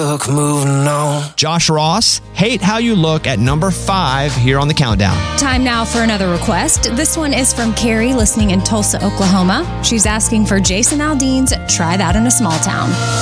look, moving on. Josh Ross, Hate How You Look at number 5 here on the countdown. Time now for another request. This one is from Carrie, listening in Tulsa, Oklahoma. She's asking for Jason Aldean's Try That in a Small Town.